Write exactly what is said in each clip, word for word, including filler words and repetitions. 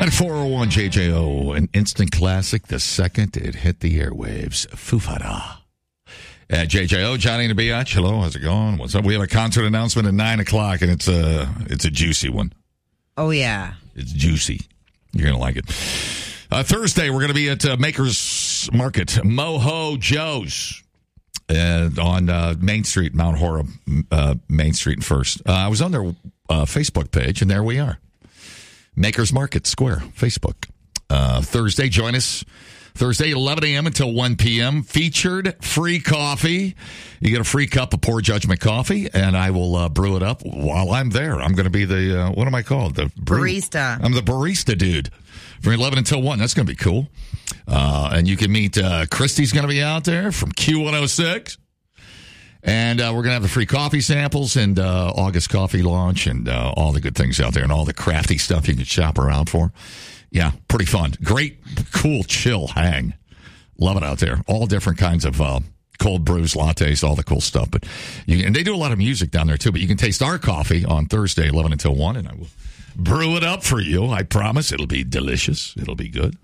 four oh one J J O, an instant classic the second it hit the airwaves. Foo-fa-da. At J J O, Johnny and the Biatch. Hello, how's it going? What's up? We have a concert announcement at nine o'clock, and it's a, it's a juicy one. Oh, yeah. It's juicy. You're going to like it. Uh, Thursday, we're going to be at uh, Maker's Market, Moho Joe's, uh, on uh, Main Street, Mount Horeb, uh, Main Street First. Uh, I was on their uh, Facebook page, and there we are. Maker's Market Square, Facebook. Uh, Thursday, join us. Thursday, eleven a.m. until one p.m. Featured free coffee. You get a free cup of Poor Judgment coffee, and I will uh, brew it up while I'm there. I'm going to be the, uh, what am I called? The brew- barista. I'm the barista dude from eleven until one. That's going to be cool. Uh, and you can meet, uh, Christy's going to be out there from Q one oh six. And uh, we're going to have the free coffee samples and uh, August coffee launch and uh, all the good things out there and all the crafty stuff you can shop around for. Yeah, pretty fun. Great, cool, chill hang. Love it out there. All different kinds of uh, cold brews, lattes, all the cool stuff. But you, and they do a lot of music down there, too. But you can taste our coffee on Thursday, eleven until one, and I will brew it up for you. I promise it'll be delicious. It'll be good.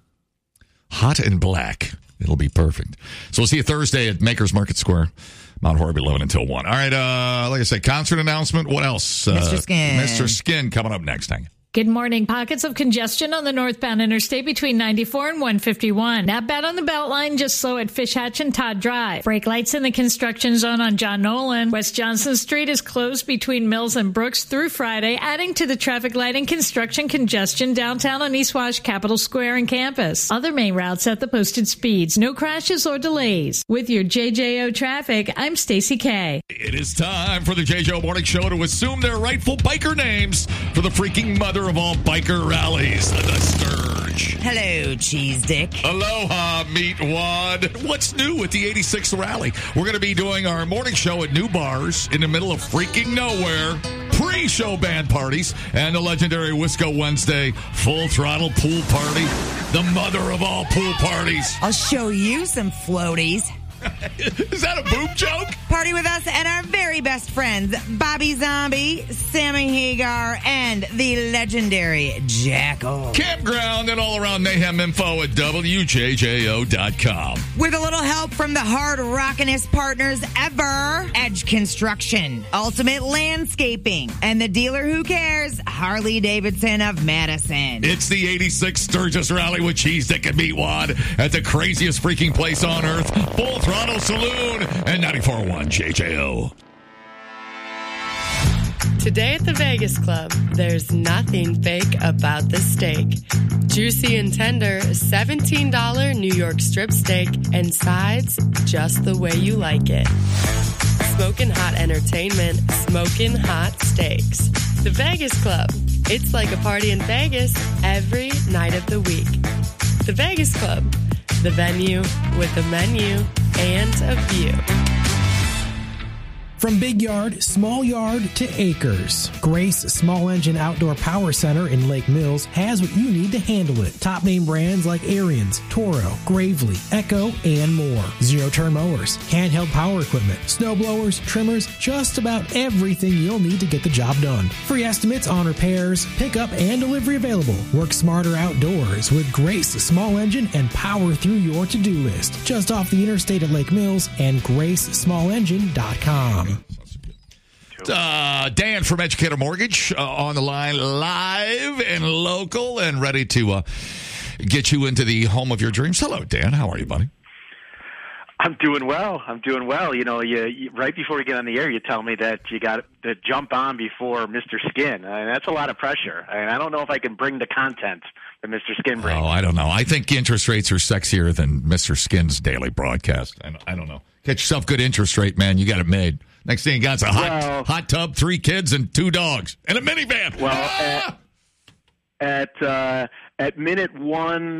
Hot and black. It'll be perfect. So we'll see you Thursday at Maker's Market Square, Mount Horeb, eleven until one. All right, uh, like I said, concert announcement. What else? Mister Uh, Skin. Mister Skin coming up next. Hang on. Good morning. Pockets of congestion on the northbound interstate between ninety-four and one fifty-one. Not bad on the Beltline, just slow at Fish Hatch and Todd Drive. Brake lights in the construction zone on John Nolan. West Johnson Street is closed between Mills and Brooks through Friday, adding to the traffic light and construction congestion downtown on East Wash, Capitol Square, and campus. Other main routes at the posted speeds. No crashes or delays. With your J J O traffic, I'm Stacey K. It is time for the J J O Morning Show to assume their rightful biker names for the freaking mother of all biker rallies, the Sturge. Hello, Cheese Dick. Aloha, Meatwad. What's new with the eighty-sixth rally? We're going to be doing our morning show at new bars in the middle of freaking nowhere, pre-show band parties, and the legendary Wisco Wednesday full throttle pool party, the mother of all pool parties. I'll show you some floaties. Is that a boob joke? Party with us and our very best friends, Bobby Zombie, Sammy Hagar, and the legendary Jackal. Campground and all-around mayhem info at W J J O dot com. With a little help from the hard rockinest partners ever, Edge Construction, Ultimate Landscaping, and the dealer who cares, Harley Davidson of Madison. It's the eighty-sixth Sturgis Rally with Cheese Dick and Meatwad at the craziest freaking place on earth, Full Throttle Saloon and ninety-four point one J J O. Today at the Vegas Club, there's nothing fake about the steak. Juicy and tender, seventeen dollars New York strip steak, and sides just the way you like it. Smoking hot entertainment, smoking hot steaks. The Vegas Club. It's like a party in Vegas every night of the week. The Vegas Club. The venue with a menu and a view. From big yard, small yard to acres, Grace Small Engine Outdoor Power Center in Lake Mills has what you need to handle it. Top name brands like Ariens, Toro, Gravely, Echo, and more. Zero-turn mowers, handheld power equipment, snow blowers, trimmers, just about everything you'll need to get the job done. Free estimates on repairs, pickup, and delivery available. Work smarter outdoors with Grace Small Engine and power through your to-do list. Just off the interstate at Lake Mills and grace small engine dot com. Uh, Dan from Educator Mortgage uh, on the line, live and local and ready to uh, get you into the home of your dreams. Hello, Dan. How are you, buddy? I'm doing well. I'm doing well. You know, you, you right before we get on the air, you tell me that you got to jump on before Mister Skin. I mean, that's a lot of pressure. I mean, I don't know if I can bring the content that Mister Skin brings. Oh, I don't know. I think interest rates are sexier than Mister Skin's daily broadcast. I, I don't know. Get yourself good interest rate, man. You got it made. Next thing you got is a hot, well, hot tub, three kids, and two dogs, and a minivan. Well, ah! at at, uh, at minute one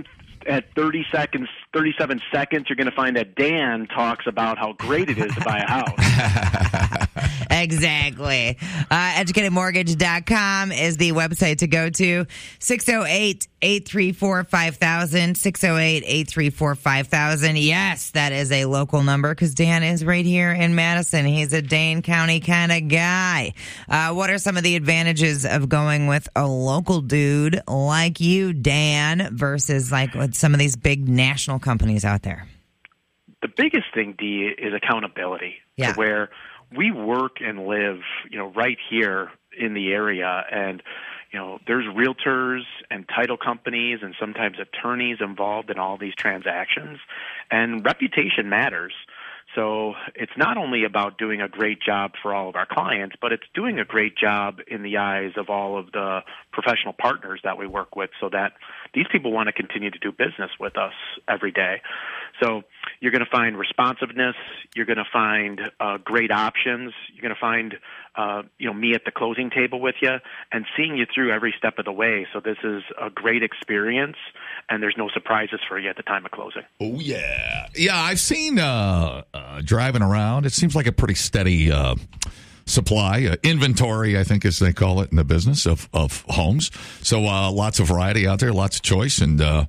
at thirty seconds, thirty-seven seconds, you're going to find that Dan talks about how great it is to buy a house. Exactly. Uh, educated mortgage dot com is the website to go to. six oh eight, eight three four, five thousand. six oh eight, eight three four, five thousand. Yes, that is a local number because Dan is right here in Madison. He's a Dane County kind of guy. Uh, what are some of the advantages of going with a local dude like you, Dan, versus like with some of these big national companies out there? The biggest thing, Dee, is accountability. Yeah. To where we work and live, you know, right here in the area, and you know, there's realtors and title companies and sometimes attorneys involved in all these transactions, and reputation matters. So it's not only about doing a great job for all of our clients, but it's doing a great job in the eyes of all of the professional partners that we work with, so that these people want to continue to do business with us every day. So you're going to find responsiveness. You're going to find uh, great options. You're going to find, uh, you know, me at the closing table with you and seeing you through every step of the way. So this is a great experience, and there's no surprises for you at the time of closing. Oh, yeah. Yeah, I've seen uh, uh, driving around. It seems like a pretty steady uh, supply, uh, inventory, I think, as they call it in the business of, of homes. So uh, lots of variety out there, lots of choice, and uh,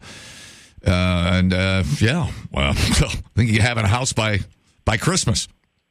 uh, and uh, yeah, well, I think you have a house by by Christmas.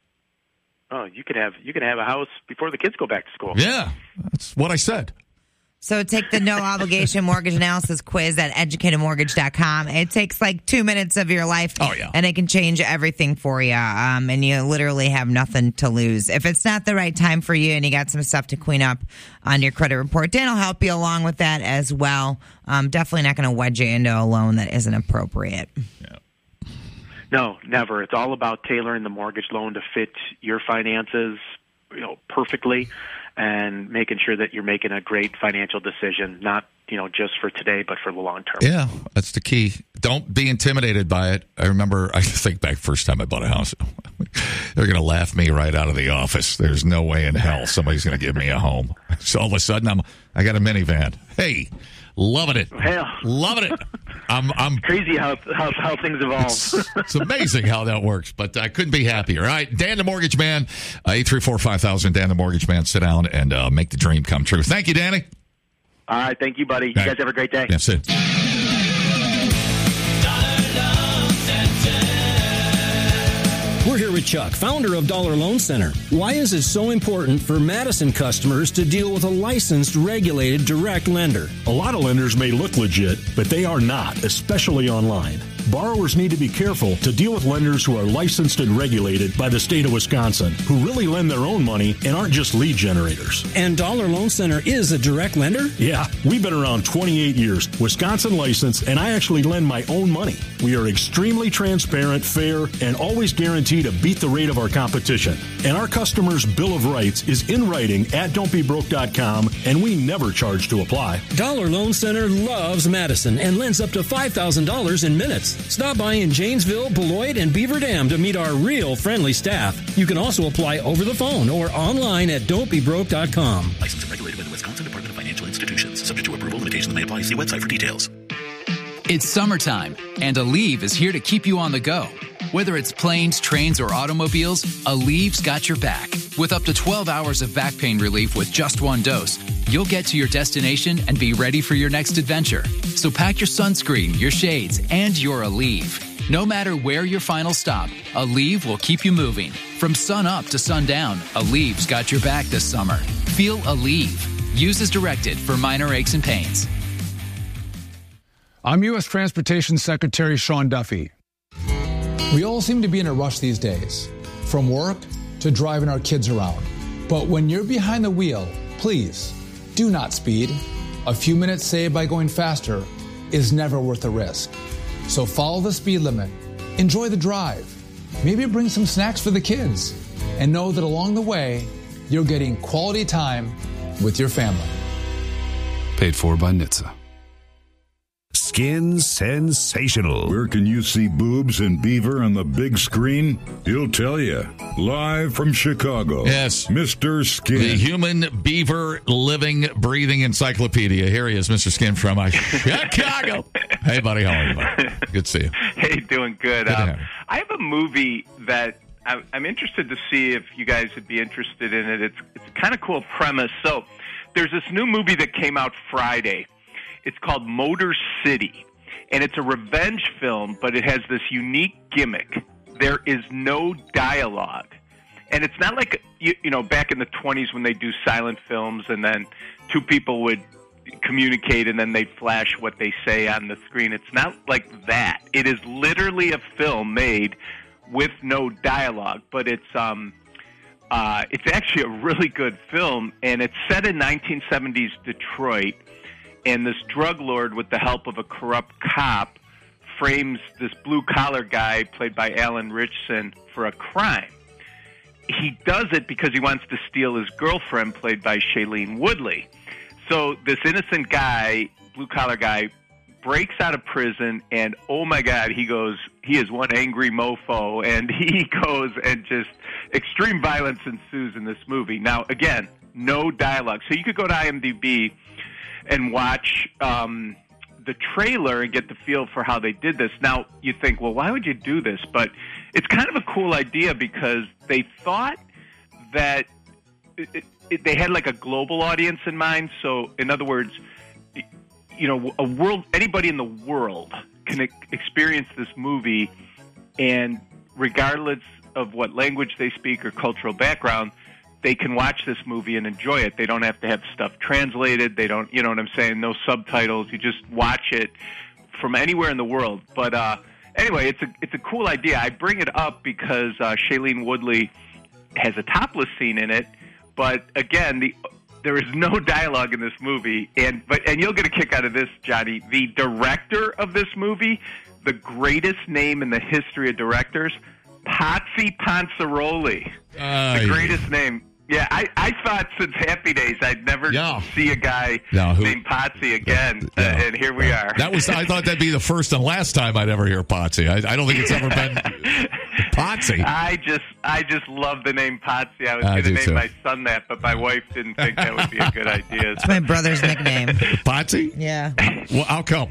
Oh, you could have you could have a house before the kids go back to school. Yeah, that's what I said. So take the no obligation mortgage analysis quiz at educated mortgage dot com. It takes like two minutes of your life. Oh, yeah. And it can change everything for you. Um, and you literally have nothing to lose. If it's not the right time for you and you got some stuff to clean up on your credit report, Dan will help you along with that as well. Um, definitely not going to wedge you into a loan that isn't appropriate. Yeah. No, never. It's all about tailoring the mortgage loan to fit your finances, you know, perfectly, and making sure that you're making a great financial decision, not, you know, just for today, but for the long term. Yeah, that's the key. Don't be intimidated by it. I remember, I think back first time I bought a house, they're going to laugh me right out of the office. There's no way in hell somebody's going to give me a home. So all of a sudden, I'm, I got a minivan. Hey, loving it. Hell. Loving it. I'm, I'm crazy how, how how things evolve. It's, it's amazing how that works, but I couldn't be happier. All right, Dan the Mortgage Man, uh, eight three four, five thousand, Dan the Mortgage Man. Sit down and uh, make the dream come true. Thank you, Danny. All right, thank you, buddy. You All guys right. have a great day. That's it. We're here with Chuck, founder of Dollar Loan Center. Why is it so important for Madison customers to deal with a licensed, regulated, direct lender? A lot of lenders may look legit, but they are not, especially online. Borrowers need to be careful to deal with lenders who are licensed and regulated by the state of Wisconsin, who really lend their own money and aren't just lead generators. And Dollar Loan Center is a direct lender? Yeah, we've been around twenty-eight years, Wisconsin licensed, and I actually lend my own money. We are extremely transparent, fair, and always guarantee to beat the rate of our competition. And our customers' Bill of Rights is in writing at don't be broke dot com, and we never charge to apply. Dollar Loan Center loves Madison and lends up to five thousand dollars in minutes. Stop by in Janesville, Beloit, and Beaver Dam to meet our real friendly staff. You can also apply over the phone or online at don't be broke dot com. Licensed and regulated by the Wisconsin Department of Financial Institutions. Subject to approval, limitations may apply. See website for details. It's summertime, and Aleve is here to keep you on the go. Whether it's planes, trains, or automobiles, Aleve's got your back. With up to twelve hours of back pain relief with just one dose, you'll get to your destination and be ready for your next adventure. So pack your sunscreen, your shades, and your Aleve. No matter where your final stop, Aleve will keep you moving. From sun up to sundown, Aleve's got your back this summer. Feel Aleve. Use as directed for minor aches and pains. I'm U S Transportation Secretary Sean Duffy. We all seem to be in a rush these days, from work to driving our kids around. But when you're behind the wheel, please do not speed. A few minutes saved by going faster is never worth the risk. So follow the speed limit, enjoy the drive, maybe bring some snacks for the kids, and know that along the way, you're getting quality time with your family. Paid for by N H T S A. Skin Sensational. Where can you see boobs and beaver on the big screen? He'll tell you. Live from Chicago. Yes. Mister Skin. The human beaver living, breathing encyclopedia. Here he is, Mister Skin from uh, Chicago. Hey, buddy. How are you, buddy? Good to see you. Hey, doing good. Good to um, have you. I have a movie that I'm, I'm interested to see if you guys would be interested in it. It's, it's a kind of cool premise. So there's this new movie that came out Friday. It's called Motor City, and it's a revenge film, but it has this unique gimmick. There is no dialogue, and it's not like, you, you know, back in the twenties when they do silent films and then two people would communicate and then they'd flash what they say on the screen. It's not like that. It is literally a film made with no dialogue, but it's um, uh, it's actually a really good film, and it's set in nineteen seventies Detroit. And this drug lord, with the help of a corrupt cop, frames this blue-collar guy, played by Alan Ritchson, for a crime. He does it because he wants to steal his girlfriend, played by Shailene Woodley. So this innocent guy, blue-collar guy, breaks out of prison, and oh my God, he goes, he is one angry mofo, and he goes and just, extreme violence ensues in this movie. Now, again, no dialogue. So you could go to IMDb and watch um, the trailer and get the feel for how they did this. Now, you think, well, why would you do this? But it's kind of a cool idea because they thought that it, it, it, they had like a global audience in mind. So, in other words, you know, a world, anybody in the world can e- experience this movie, and regardless of what language they speak or cultural background, they can watch this movie and enjoy it. They don't have to have stuff translated. They don't, you know what I'm saying? No subtitles. You just watch it from anywhere in the world. But uh, anyway, it's a it's a cool idea. I bring it up because uh, Shailene Woodley has a topless scene in it. But again, the there is no dialogue in this movie. And but and you'll get a kick out of this, Johnny. The director of this movie, the greatest name in the history of directors, Patsy Pansaroli. Uh, the greatest yeah. name. Yeah, I, I thought since Happy Days I'd never yeah. see a guy no, who, named Potsy again, yeah, uh, and here we yeah. are. That was I thought that'd be the first and last time I'd ever hear Potsy. I, I don't think it's ever been Potsy. I just I just love the name Potsy. I was going to name too. my son that, but my wife didn't think that would be a good idea. It's my brother's nickname. Potsy? Yeah. Well, how come?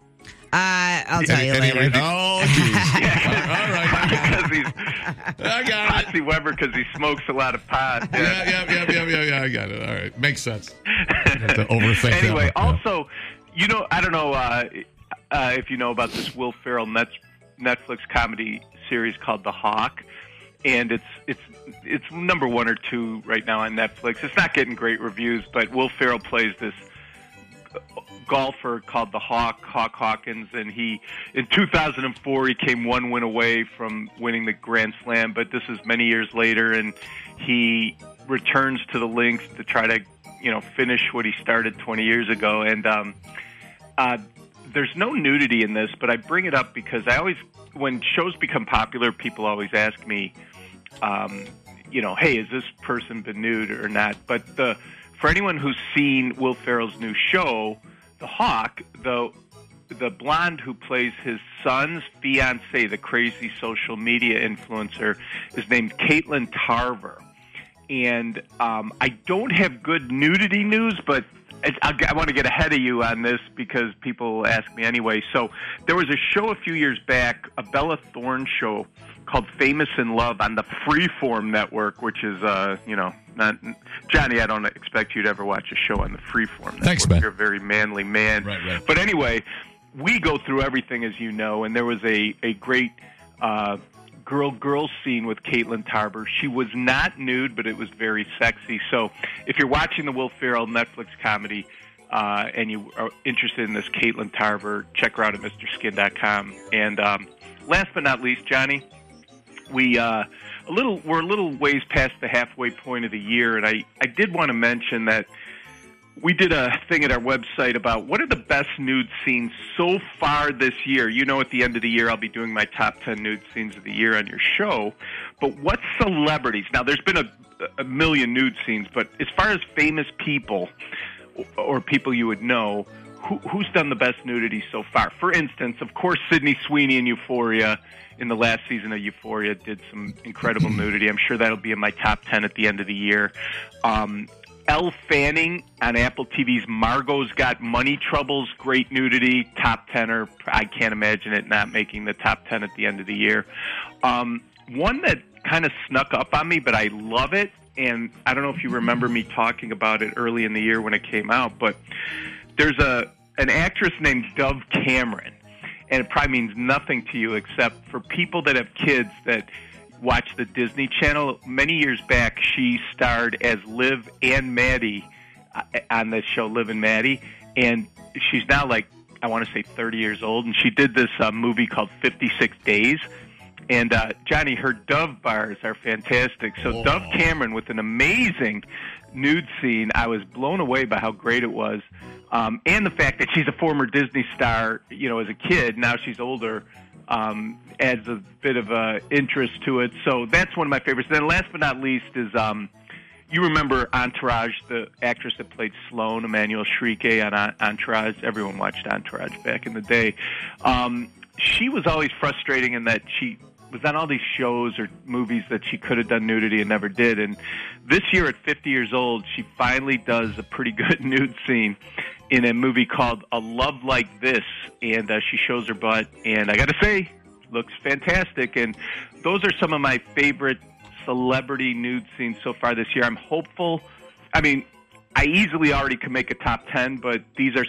Uh, I'll tell you Any, later. any, oh, jeez. yeah. All right. Because he's I got Potsy it. Weber because he smokes a lot of pot. Yeah, yeah, yeah, yeah, yeah, yeah, yeah. I got it. All right. Makes sense. Have to overthink anyway, that one. also, you know, I don't know uh, uh, if you know about this Will Ferrell Net- Netflix comedy series called The Hawk, and it's it's it's number one or two right now on Netflix. It's not getting great reviews, but Will Ferrell plays this golfer called the Hawk, Hawk Hawkins, and he, in two thousand four, he came one win away from winning the Grand Slam, but this is many years later, and he returns to the links to try to, you know, finish what he started twenty years ago, and um, uh, there's no nudity in this, but I bring it up because I always, when shows become popular, people always ask me, um, you know, hey, has this person been nude or not? But the for anyone who's seen Will Ferrell's new show, The Hawk, the the blonde who plays his son's fiancée, the crazy social media influencer, is named Caitlin Tarver. And um, I don't have good nudity news, but I, I want to get ahead of you on this because people ask me anyway. So there was a show a few years back, a Bella Thorne show called Famous in Love on the Freeform network, which is, uh, you know, not Johnny, I don't expect you to ever watch a show on the Freeform network. Thanks, man. You're a very manly man. Right, right. But anyway, we go through everything, as you know, and there was a, a great uh, girl-girl scene with Caitlin Tarver. She was not nude, but it was very sexy. So if you're watching the Will Ferrell Netflix comedy uh, and you are interested in this Caitlin Tarver, check her out at Mr Skin dot com. And um, last but not least, Johnny, we uh, a little we're a little ways past the halfway point of the year, and I, I did want to mention that we did a thing at our website about what are the best nude scenes so far this year. You know, at the end of the year, I'll be doing my top ten nude scenes of the year on your show. But what celebrities? Now, there's been a, a million nude scenes, but as far as famous people or people you would know, who, who's done the best nudity so far. For instance, of course, Sydney Sweeney in Euphoria, in the last season of Euphoria, did some incredible nudity. I'm sure that'll be in my top ten at the end of the year. Um, Elle Fanning on Apple T V's Margot's Got Money Troubles, great nudity, top tenner. I can't imagine it not making the top ten at the end of the year. Um, one that kind of snuck up on me, but I love it, and I don't know if you remember me talking about it early in the year when it came out, but there's a an actress named Dove Cameron, and it probably means nothing to you except for people that have kids that watch the Disney Channel. Many years back, she starred as Liv and Maddie on the show Liv and Maddie, and she's now like, I want to say thirty years old, and she did this uh, movie called fifty-six days. And, uh, Johnny, her Dove bars are fantastic. So Whoa. Dove Cameron with an amazing nude scene. I was blown away by how great it was. Um, and the fact that she's a former Disney star, you know, as a kid. Now she's older, um, adds a bit of uh, interest to it. So that's one of my favorites. And then last but not least is, um, you remember Entourage, the actress that played Sloane, Emmanuel Shrike on Entourage. Everyone watched Entourage back in the day. Um, she was always frustrating in that she was on all these shows or movies that she could have done nudity and never did. And this year at fifty years old, she finally does a pretty good nude scene in a movie called A Love Like This. And uh, she shows her butt. And I got to say, looks fantastic. And those are some of my favorite celebrity nude scenes so far this year. I'm hopeful. I mean, I easily already can make a top ten, but these are